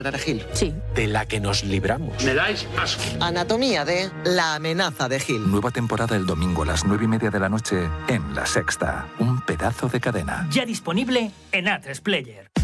Gil. Sí. De la que nos libramos. Me dais asco. Anatomía de La amenaza de Gil. Nueva temporada el domingo a las 9:30 de la noche en La Sexta. Un pedazo de cadena. Ya disponible en A3 Player.